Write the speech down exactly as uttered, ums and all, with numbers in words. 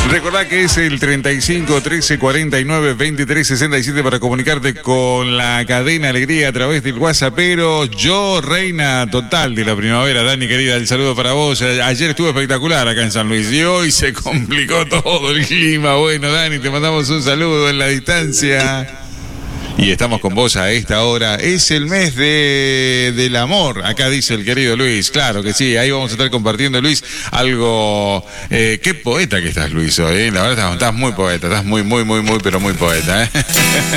Recordá que es el treinta y cinco, trece, cuarenta y nueve, veintitrés, sesenta y siete para comunicarte con la cadena Alegría a través del WhatsApp. Pero yo, reina total de la primavera, Dani querida, el saludo para vos. Ayer estuvo espectacular acá en San Luis y hoy se complicó todo el clima. Bueno, Dani, te mandamos un saludo en la distancia. Y estamos con vos a esta hora. Es el mes de, del amor, acá dice el querido Luis. Claro que sí, ahí vamos a estar compartiendo, Luis, algo... Eh, qué poeta que estás, Luis, hoy, ¿eh? La verdad, estás muy poeta, estás muy, muy, muy, muy, pero muy poeta, ¿eh?